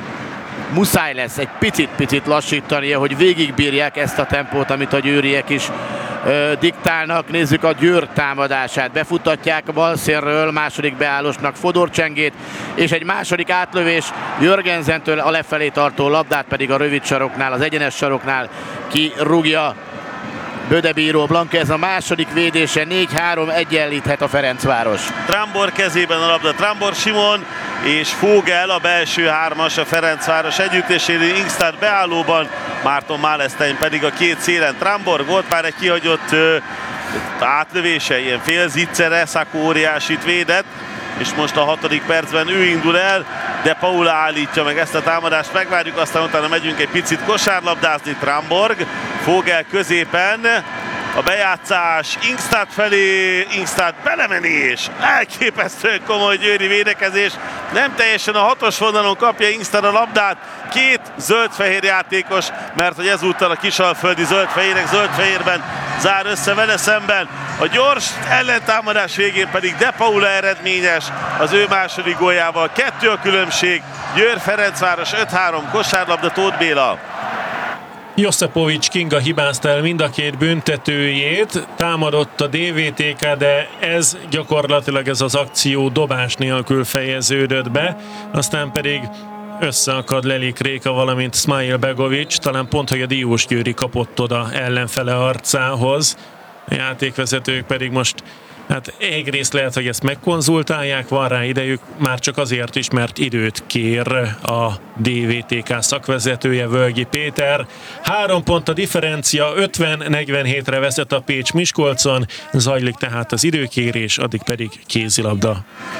muszáj lesz egy picit lassítania, hogy végigbírják ezt a tempót, amit a győriek is diktálnak. Nézzük a Győr támadását. Befutatják a bal szélről második beállósnak Fodor Csengét, és egy második átlövés Jörgensentől a lefelé tartó labdát pedig a rövid saroknál, az egyenes saroknál kirúgja Bödebíró Blanka. Ez a második védése, 4-3, egyenlíthet a Ferencváros. Trambor kezében a labda, Trambor Simon és Fogel a belső hármas a Ferencváros együttésénél, Ingstad beállóban, Márton Málesztein pedig a két szélen. Trambor volt már egy kihagyott átlövése, ilyen félziccere, Szakó óriásit védett, és most a 6. percben ő indul el, de Paula állítja meg ezt a támadást, megvárjuk, aztán utána megyünk egy picit kosárlabdázni. Tramborg, Fogel középen, a bejátszás Ingstad felé, Ingstad belemenés, elképesztően komoly győri védekezés, nem teljesen a 6-os vonalon kapja Ingstad a labdát, 2 zöld-fehér játékos, mert hogy ezúttal a kisalföldi zöld-fehérek zöld-fehérben zár össze vele szemben. A gyors ellentámadás végén pedig De Paula eredményes, az ő második góljával. 2 a különbség, Győr Ferencváros 5-3, kosárlabda, Tóth Béla. Joszepovics Kinga hibázta el mind a két büntetőjét, támadott a DVTK, de ez gyakorlatilag ez az akció dobás nélkül fejeződött be, aztán pedig összeakad Lelik Réka, valamint Smajl Begovics, talán pont, hogy a Diós Győri kapott oda ellenfele arcához. A játékvezetők pedig most, hát egyrészt lehet, hogy ezt megkonzultálják, van rá idejük, már csak azért is, mert időt kér a DVTK szakvezetője, Völgyi Péter. 3 pont a differencia, 50-47-re vezet a Pécs Miskolcon, zajlik tehát az időkérés, addig pedig kézilabda.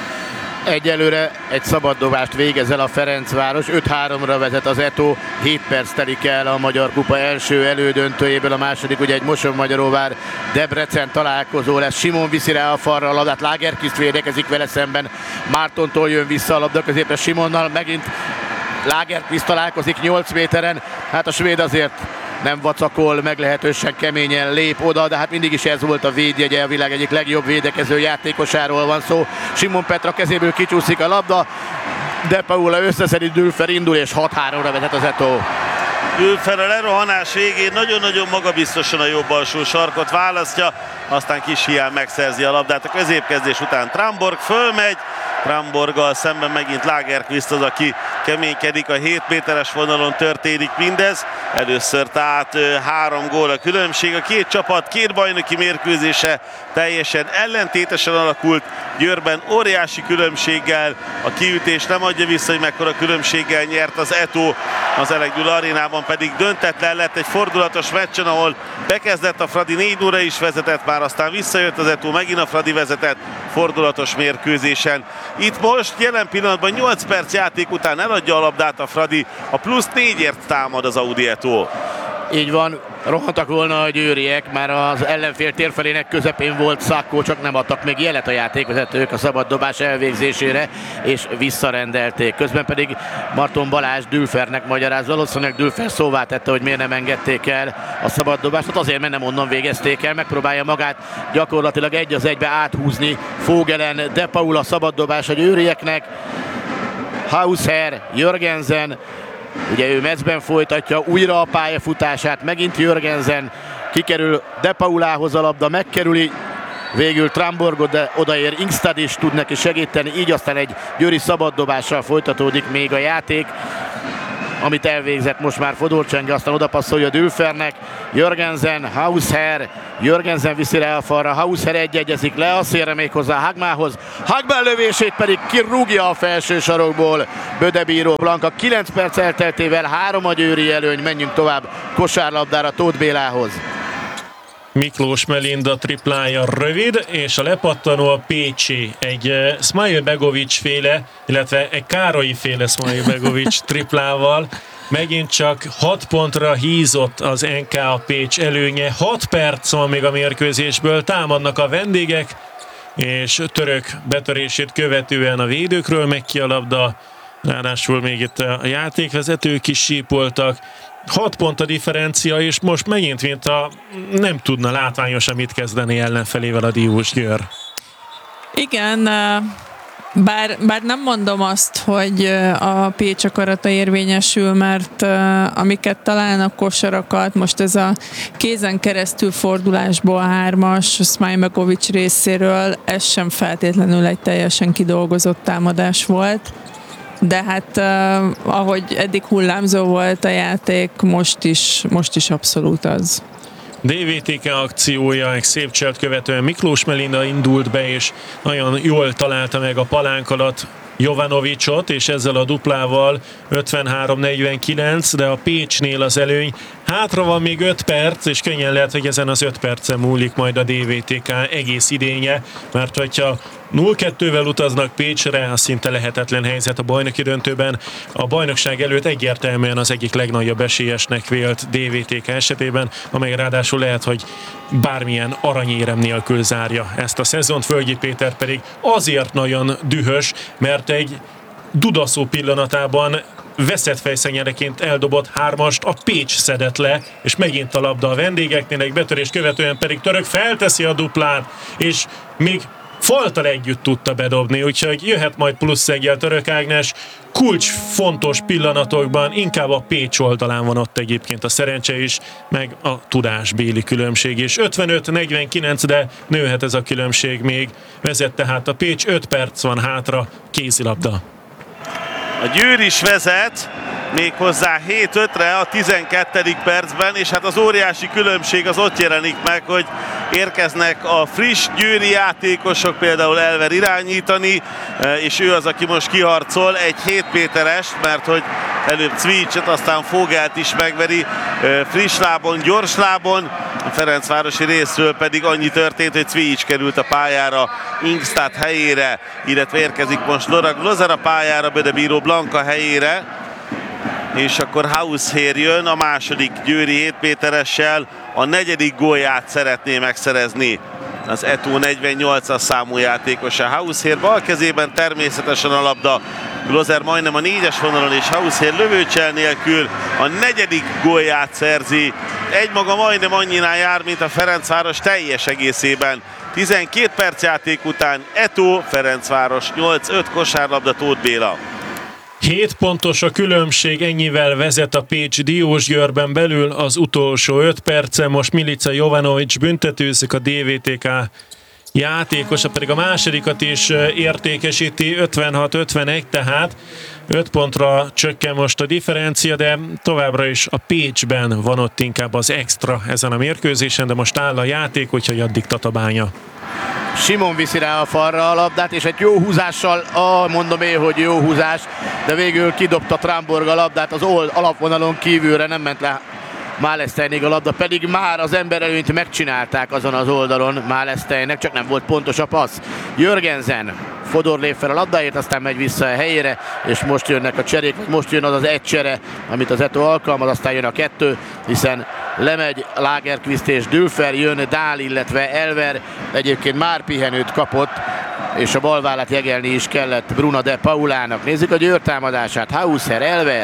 Egyelőre egy szabaddobást végez el a Ferencváros, 5-3-ra vezet az Eto, 7 perc telik el a Magyar Kupa első elődöntőjéből, a második ugye egy Mosonmagyaróvár Debrecen találkozó lesz. Simon viszi rá a falra a labdát, Lagerkiszt védekezik vele szemben, Mártontól jön vissza a labda középre Simonnal, megint Lagerkiszt találkozik 8 méteren, hát a svéd azért nem vacakol, meglehetősen keményen lép oda, de hát mindig is ez volt a védjegye, a világ egyik legjobb védekező játékosáról van szó. Simon Petra kezéből kicsúszik a labda, De Paula összeszedi, Dülfer indul, és 6-3-ra vezet az Eto. Dülfer a lerohanás végén nagyon-nagyon magabiztosan a jobb alsó sarkot választja, aztán kis hiány megszerzi a labdát. A középkezdés után Tramborg fölmegy, Tramborggal szemben megint Lagerqvist az, aki keménykedik, a 7 méteres vonalon történik mindez. Először tehát 3 gól a különbség. A két csapat két bajnoki mérkőzése teljesen ellentétesen alakult. Győrben óriási különbséggel, a kiütés nem adja vissza, hogy mekkora különbséggel nyert az Eto, az Elegdül arénában pedig döntetlen lett egy fordulatos meccsen, ahol bekezdett a Fradi 4-0-ra is vezetett, már aztán visszajött az Eto, megint a Fradi vezetett fordulatos mérkőzésen. Itt most jelen pillanatban 8 perc játék után eladja a labdát a Fradi, a plusz 4-ért támad az Audi Eto. Így van, rohantak volna a győriek, már az ellenfél térfelének közepén volt Szakkó, csak nem adtak még jelet a játékvezetők a szabad dobás elvégzésére, és visszarendelték. Közben pedig Marton Balázs Dülfernek magyaráz, valószínűleg Dülfer szóvá tette, hogy miért nem engedték el a szabad dobást, hát azért, mert nem onnan végezték el, megpróbálja magát gyakorlatilag 1-1-be áthúzni Fogelen, De Paul a szabad dobás a győrieknek, Hausher, Jörgensen, ugye ő meccsben folytatja újra a pályafutását, megint Jörgensen, kikerül De Paulához a labda, megkerüli végül Tramborgot, de odaér Ingstad is tud neki segíteni, így aztán egy győri szabaddobással folytatódik még a játék, amit elvégzett most már Fodorcsenge, aztán odapasszolja Dülfernek, Jörgensen, Hausher, Jörgensen viszi le a falra, Hausher egyezik le a szélre méghozzá Hagmához, Hagmán lövését pedig kirúgja a felső sarokból Bödebíró Blanka. 9 perc elteltével 3 a győri előny, menjünk tovább kosárlabdára Tóth Bélához. Miklós Melinda triplája rövid, és a lepattanó a pécsi. Egy Smajl Begovic féle, illetve egy Károlyi féle Smajl Begovic triplával. Megint csak 6 pontra hízott az NK a Pécs előnye. 6 perc van még a mérkőzésből, támadnak a vendégek, és Török betörését követően a védőkről megy ki a labda. Ráadásul még itt a játékvezetők is sípoltak. 6 pont a differencia, és most megint, mint nem tudna látványosan mit kezdeni ellenfelével a Diós Győr. Igen, bár nem mondom azt, hogy a Pécs akarata érvényesül, mert amiket találnak kosarakat, most ez a kézen keresztül fordulásból a 3-as Smajmegovic részéről, ez sem feltétlenül egy teljesen kidolgozott támadás volt. De hát ahogy eddig hullámzó volt a játék, most is abszolút az. DVTK akciója, egy szép cselt követően Miklós Melinda indult be, és nagyon jól találta meg a palánk alatt Jovanovicsot, és ezzel a duplával 53-49, de a Pécsnél az előny. Hátra van még 5 perc, és könnyen lehet, hogy ezen az 5 percen múlik majd a DVTK egész idénye, mert hogyha 0-2-vel utaznak Pécsre, az szinte lehetetlen helyzet a bajnoki döntőben. A bajnokság előtt egyértelműen az egyik legnagyobb esélyesnek vélt DVTK esetében, amely ráadásul lehet, hogy bármilyen aranyérem nélkül zárja ezt a szezont. Völgyi Péter pedig azért nagyon dühös, mert egy dudaszó pillanatában veszett fejszenyereként eldobott 3-ast a Pécs szedett le, és megint a labda a vendégeknél, egy betörés követően pedig Török felteszi a duplát, és még faltal együtt tudta bedobni, úgyhogy jöhet majd plusz egyel Török Ágnes. Kulcs fontos pillanatokban, inkább a Pécs oldalán van ott egyébként a szerencse is, meg a tudásbéli különbség is. 55-49, de nőhet ez a különbség még. Vezet tehát a Pécs, 5 perc van hátra, kézilabda. A Győr is vezet, méghozzá 7-5-re a 12. percben, és hát az óriási különbség az ott jelenik meg, hogy érkeznek a friss győri játékosok, például Elver irányítani, és ő az, aki most kiharcol egy 7 méterest, mert hogy előbb Cvicset, aztán Fogelt is megveri friss lábon, gyors lábon. A ferencvárosi részről pedig annyi történt, hogy Cvics került a pályára Ingstad helyére, illetve érkezik most Laura Glozer a pályára Bödebíró Blanka helyére, és akkor Hausher jön a második győri 7 méteressel, a 4. gólját szeretné megszerezni az Eto 48-as számú játékosa. Hausher bal kezében természetesen a labda, Glozer majdnem a 4-es vonalon, és Hausher lövőcsel nélkül a 4. gólját szerzi. Egymaga majdnem annyinál jár, mint a Ferencváros teljes egészében. 12 perc játék után Eto, Ferencváros 8-5 kosárlabda, Tóth Béla. 7 pontos a különbség, ennyivel vezet a Pécs Diósgyőrben belül az utolsó 5 perce. Most Milica Jovanovics büntetőzik, a DVTK játékosa pedig a másodikat is értékesíti, 56-51, tehát 5 pontra csökken most a differencia, de továbbra is a Pécsben van ott inkább az extra ezen a mérkőzésen, de most áll a játék, úgyhogy addig Tatabánya. Simon viszi rá a falra a labdát, és egy jó húzással, mondom én, hogy jó húzás, de végül kidobta Tramborg a labdát az alapvonalon kívülre, nem ment le Málesztejnig a labda, pedig már az emberelőnyt megcsinálták azon az oldalon Málesztejnek, csak nem volt pontos a passz. Jörgensen, Fodor lép fel a labdáért, aztán megy vissza a helyére, és most jönnek a cserék, most jön az az egy csere, amit az Eto alkalmaz, aztán jön a 2, hiszen lemegy Lagerqvist és Dülfer, jön Dál, illetve Elver, egyébként már pihenőt kapott, és a balvállát jegelni is kellett Bruna de Paulának. Nézzük a Győr támadását, Hausser,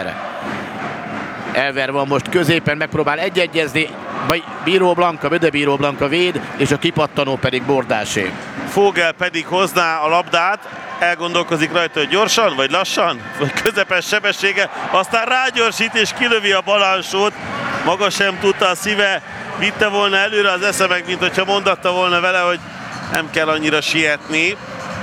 Elver van most középen, megpróbál egyegyezni, Bíró Blanka, Bödebíró Blanka véd, és a kipattanó pedig Bordásé. Fogel pedig hozná a labdát, elgondolkozik rajta, hogy gyorsan, vagy lassan, vagy közepes sebessége, aztán rágyorsít és kilövi a bal alsót, maga sem tudta, a szíve vitte volna előre, az esze meg, mint hogyha mondatta volna vele, hogy nem kell annyira sietni.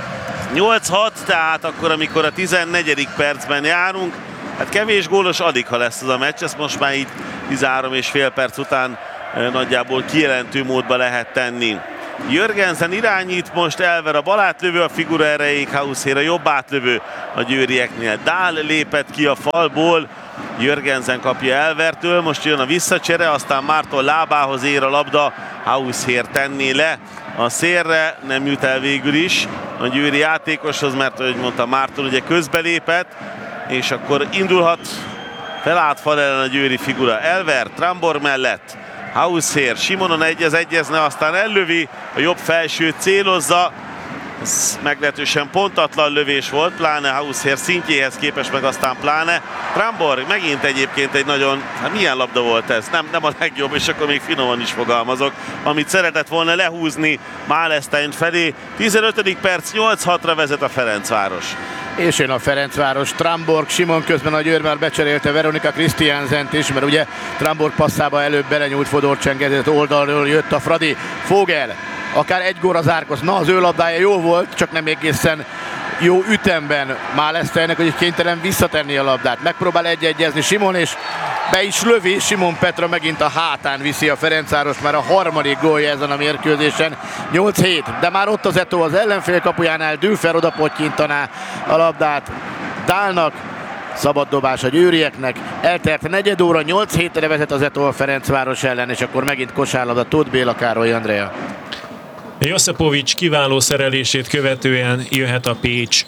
8-6, tehát akkor, amikor a 14. percben járunk, hát kevés gólos alig, ha lesz az a meccs, ezt most már így 13,5 perc után nagyjából kijelentő módba lehet tenni. Jörgensen irányít most, Elver a bal átlövő, a figura erejéig, Hausser a jobb átlövő a győrieknél. Dál lépett ki a falból, Jörgensen kapja Elvertől, most jön a visszacsere, aztán Márton lábához ér a labda, Hausser tenné le a szélre, nem jut el végül is a győri játékoshoz, mert ahogy mondta, Márton ugye közbelépett, és akkor indulhat felállt fal ellen a győri figura. Elver Trambor mellett, Hausser Simonon egyezne, aztán ellövi, a jobb felsőt célozza. Ez meglehetősen pontatlan lövés volt, pláne Hausser szintjéhez képest, meg aztán pláne. Trambor megint egyébként egy nagyon, hát milyen labda volt ez? Nem a legjobb, és akkor még finoman is fogalmazok, amit szeretett volna lehúzni Málesztein felé. 15. perc, 8-6-ra vezet a Ferencváros. És jön a Ferencváros, Tramborg, Simon közben a Győr már becserélte Veronika Christiansent is, mert ugye Tramborg passzába előbb belenyúlt Fodor csengedett oldalról, jött a Fradi, Fogel, akár egy góra zárkoz, na az ő labdája jó volt, csak nem egészen jó ütemben Málesztejnek, hogy kénytelen visszatenni a labdát. Megpróbál egyezni Simon, és be is lövi, Simon Petra megint a hátán viszi a Ferencváros, már a harmadik gólja ezen a mérkőzésen. 8-7, de már ott az Eto az ellenfél kapujánál, Dülfer oda pottyittaná a labdát Dálnak. Szabad dobás a győrieknek, eltelt negyed óra, 8-7-re vezet az Eto a Ferencváros ellen, és akkor megint kosárlabda, Tóth Béla, Károly Andrea. Josipovics kiváló szerelését követően jöhet a Pécs.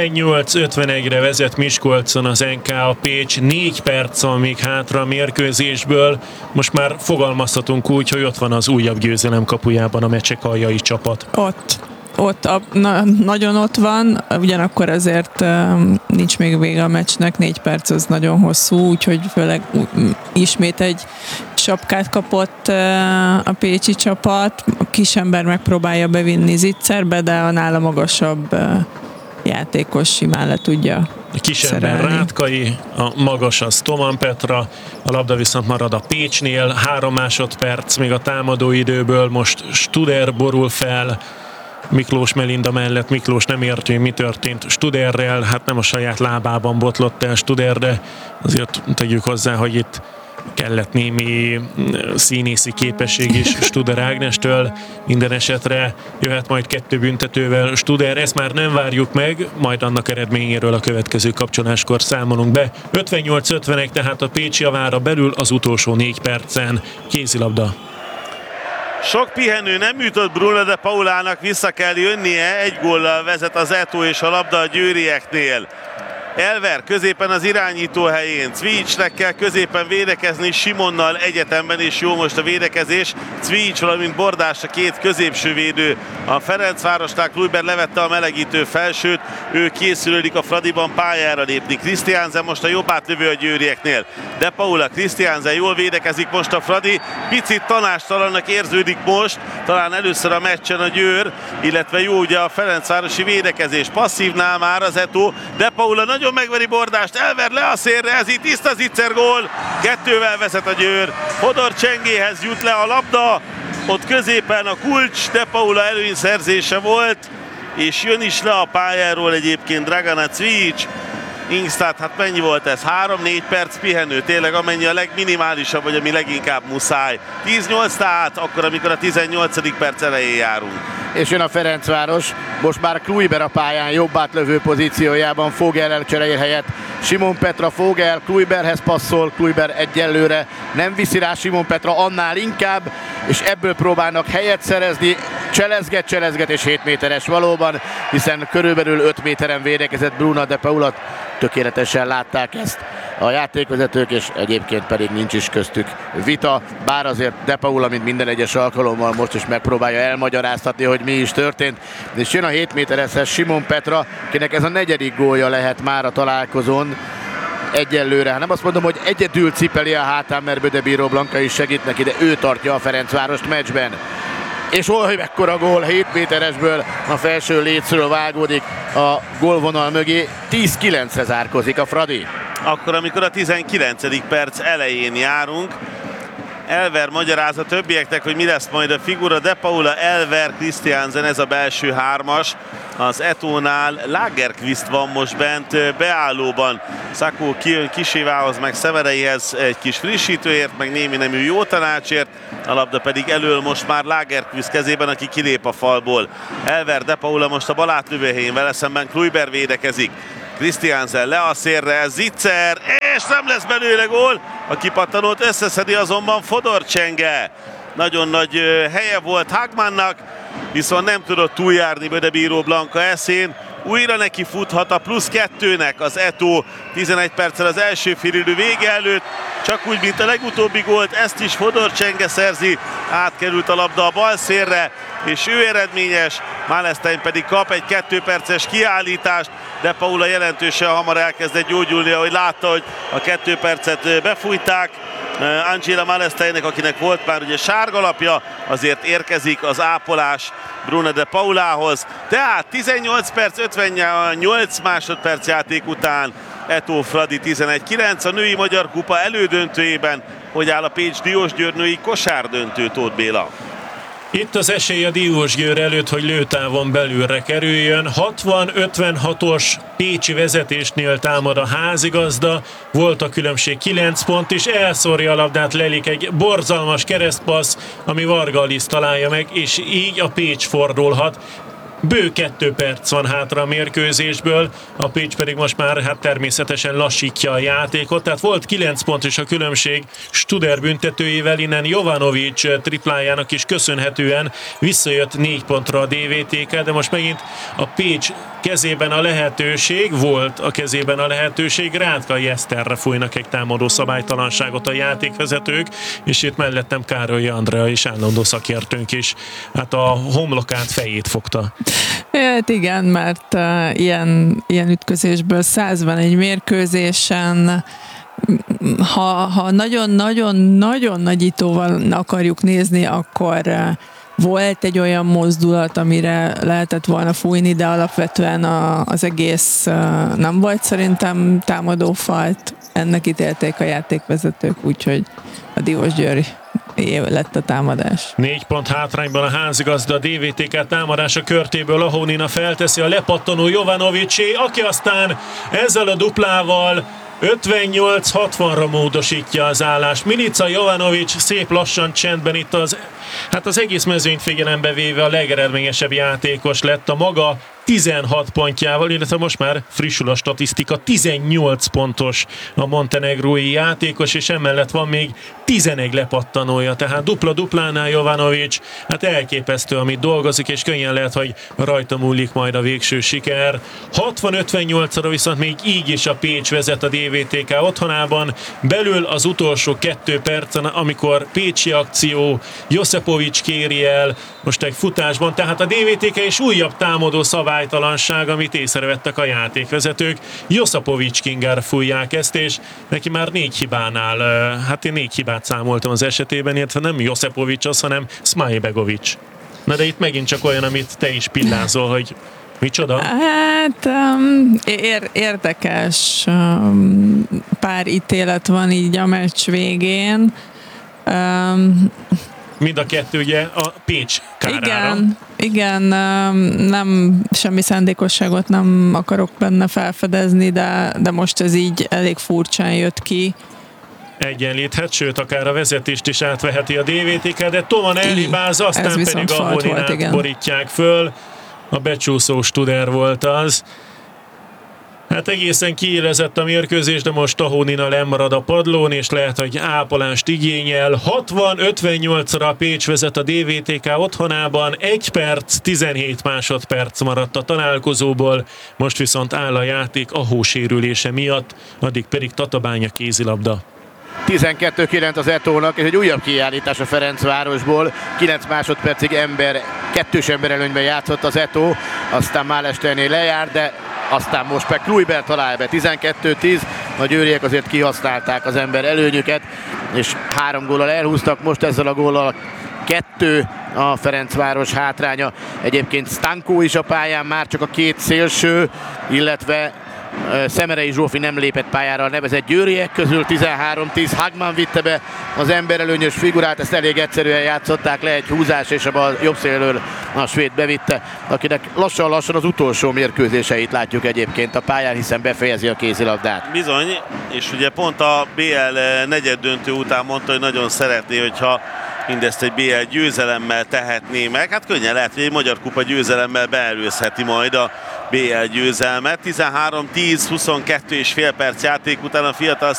58-51-re vezet Miskolcon az NK, a Pécs 4 perc van még hátra a mérkőzésből. Most már fogalmazhatunk úgy, hogy ott van az újabb győzelem kapujában a Mecsekalljai csapat. Nagyon ott van, ugyanakkor azért nincs még vége a meccsnek, 4 perc az nagyon hosszú, úgyhogy főleg ismét egy sapkát kapott a pécsi csapat. A kisember megpróbálja bevinni Zitzerbe, de a nála magasabb játékos simán le tudja a kisember szerelni. Rátkai, a magas az Toman Petra, a labda viszont marad a Pécsnél, 3 másodperc még a támadó időből, most Studer borul fel Miklós Melinda mellett. Miklós nem érti, hogy mi történt Studerrel, hát nem a saját lábában botlott el Studer, de azért tegyük hozzá, hogy itt kellett némi színészi képesség is Studer Ágnestől. Minden esetre jöhet majd 2 büntetővel Studer, ezt már nem várjuk meg, majd annak eredményéről a következő kapcsoláskor számolunk be. 58-51, tehát a Pécs javára belül az utolsó 4 percen. Kézilabda. Sok pihenő nem jutott Bruna de Paulának, vissza kell jönnie, 1 góllal vezet az Eto és a labda a győrieknél. Elver középen az irányító helyén, Cvicsnek kell középen védekezni, Simonnal egyetemben is jó most a védekezés. Cvics, valamint Bordás a 2 középső védő a Ferencvárosnál. Kluiber levette a melegítő felsőt, ő készülődik a Fradiban pályára lépni. Christiansen most a jobb átlövő a győrieknél. De Paula, Christiansen jól védekezik most a Fradi, picit tanástalannak érződik most, talán először a meccsen a Győr, illetve jó ugye a ferencvárosi védekezés. Passzívnál már az Eto, de Paula nagyon nagyon megveri Bordást, Elver le a szélre, ez így tiszta zicser gól, 2-vel vezet a Győr, Hodor Csengéhez jut le a labda, ott középen a kulcs, De Paula előnyszerzése volt, és jön is le a pályáról egyébként Dragana Cvijic. Ingstad, hát mennyi volt ez? 3-4 perc pihenő, tényleg amennyi a legminimálisabb, vagy ami leginkább muszáj. 10-8 tehát, akkor amikor a 18. perc elején járunk. És jön a Ferencváros, most már Kluiber a pályán jobb átlövő pozíciójában, Fogel cserél helyett. Simon Petra Fogel, Kluiberhez passzol, Kluiber egyelőre nem viszi rá Simon Petra, annál inkább, és ebből próbálnak helyet szerezni, cselezget és 7 méteres valóban, hiszen körülbelül 5 méteren védekezett Bruna De Paula, tökéletesen látták ezt a játékvezetők, és egyébként pedig nincs is köztük vita, bár azért De Paula, mint minden egyes alkalommal most is megpróbálja elmagyaráztatni, hogy mi is történt, és jön a 7 méteres Simon Petra, akinek ez a 4. gólja lehet már a találkozón, egyelőre. Nem azt mondom, hogy egyedül cipeli a hátán, mert Bödebíró Blanka is segít neki, de ő tartja a Ferencvárost meccsben. És oly mekkora gól, 7 méteresből a felső lécről vágódik a gólvonal mögé, 10-9-re zárkozik a Fradi. Akkor, amikor a 19. perc elején járunk, Elver magyaráz a többieknek, hogy mi lesz majd a figura. De Paula, Elver, Christiansen, ez a belső hármas. Az Etónál Lagerqvist van most bent beállóban. Szakó kijön Kisévához, meg Szevereihez egy kis frissítőért, meg némi nemű jó tanácsért. A labda pedig elől most már Lagerqvist kezében, aki kilép a falból. Elver, De Paula most a bal átlövőhelyén, vele szemben Kluiber védekezik. Christiansen le a szélre, Zicser, és nem lesz belőle gól. A kipattanót összeszedi azonban Fodor Csenge. Nagyon nagy helye volt Hagmannak, viszont nem tudott túljárni Bödebíró Blanka eszén. Újra neki futhat a +2-nek az Eto 11 perccel az első félidő vége előtt. Csak úgy, mint a legutóbbi gólt, ezt is Fodor Csenge szerzi. Átkerült a labda a bal szélre, és ő eredményes. Málesztein pedig kap egy 2 perces kiállítást. De Paula jelentősen hamar elkezdett gyógyulni, ahogy látta, hogy a 2 percet befújták. Angela Máleszteinnek, akinek volt már ugye sárgalapja, azért érkezik az ápolás Bruna De Paulához. Tehát 18 perc, 58 másodperc játék után Eto Fradi 11-9. A női Magyar Kupa elődöntőjében hogy áll a Pécs Diósgyőr női kosárdöntő, Tóth Béla? Itt az esély a Diósgyőr előtt, hogy lőtávon belülre kerüljön. 60-56-os pécsi vezetésnél támad a házigazda. Volt a különbség 9 pont, és elszórja a labdát Lelik, egy borzalmas keresztpassz, ami Varga Alice találja meg, és így a Pécs fordulhat. Bő 2 perc van hátra a mérkőzésből, a Pécs pedig most már hát természetesen lassítja a játékot, tehát volt 9 pont is a különbség Studer büntetőjével, innen Jovanovic triplájának is köszönhetően visszajött 4 pontra a DVTK, de most megint a Pécs kezében a lehetőség, volt a kezében a lehetőség, Rátkai Eszterre fújnak egy támadó szabálytalanságot a játékvezetők, és itt mellettem Károly Andrea is állandó szakértőnk is, hát a homlokát, fejét fogta. Hát igen, mert ilyen ütközésből 100 van egy mérkőzésen. Ha nagyon-nagyon nagyítóval akarjuk nézni, akkor volt egy olyan mozdulat, amire lehetett volna fújni, de alapvetően az egész nem volt szerintem támadófalt. Ennek ítélték a játékvezetők, úgyhogy a Diósgyőr lett a támadás. 4 pont hátrányban a házigazda, a DVTK támadása körtéből Ahonina felteszi a lepattanó Jovanovicsé, aki aztán ezzel a duplával 58-60-ra módosítja az állást. Milica Jovanovic szép lassan csendben itt az egész mezőnyt figyelembe véve a legeredményesebb játékos lett a maga 16 pontjával, illetve most már frissül a statisztika, 18 pontos a montenegrói játékos, és emellett van még 11 lepattanója, tehát dupla-duplánál Jovanovic, hát elképesztő, amit dolgozik, és könnyen lehet, hogy rajta múlik majd a végső siker. 60-58-ra viszont még így is a Pécs vezet a DVTK otthonában, belül az utolsó 2 percen, amikor pécsi akció, Josipovic kéri el, most egy futásban, tehát a DVTK és újabb támadó szabálytalanság, amit észrevettek a játékvezetők. Josipovic Kinger fújják ezt, és neki már 4 hibánál, hát én 4 hibát számoltam az esetében, illetve nem Josipovic az, hanem Smajbegovic. Na de itt megint csak olyan, amit te is pillázol, hogy Micsoda? Hát érdekes pár ítélet van így a meccs végén. Mind a kettő ugye a Pécs kárára. Igen, nem semmi szándékosságot nem akarok benne felfedezni, de most ez így elég furcsán jött ki. Egyenlíthet, sőt akár a vezetést is átveheti a DVTK, de Toman elhibáz, aztán pedig a Honinát borítják föl. A becsúszó Studer volt az. Hát egészen kiélezett a mérkőzés, de most a Honina lemarad a padlón, és lehet, hogy ápolást igényel. 60-58-ra a Pécs vezet a DVTK otthonában, 1 perc, 17 másodperc maradt a találkozóból, most viszont áll a játék a hósérülése miatt, addig pedig Tatabánya kézilabda. 12-9 az Etónak, és egy újabb kiállítás a Ferencvárosból. 9 másodpercig kettős ember előnyben játszott az Etó, aztán Málesternél lejár, de aztán most meg Kluiber talál be. 12-10, a győriek azért kihasználták az ember előnyüket, és 3 góllal elhúztak, most ezzel a góllal 2 a Ferencváros hátránya. Egyébként Stankó is a pályán, már csak a 2 szélső, illetve Szemerei Zsófi nem lépett pályára a nevezett győriek közül. 13-10, Hagman vitte be az emberelőnyös figurát, ezt elég egyszerűen játszották le, egy húzás, és a bal jobb szélről a svéd bevitte, akinek lassan-lassan az utolsó mérkőzéseit látjuk egyébként a pályán, hiszen befejezi a kézilabdát. Bizony, és ugye pont a BL negyeddöntő után mondta, hogy nagyon szeretné, hogyha mindezt egy BL győzelemmel tehetné meg. Hát könnyen lehet, hogy egy Magyar Kupa győzelemmel beelőzheti majd a BL győzelmet. 13-10, 22,5 perc játék után a fiatal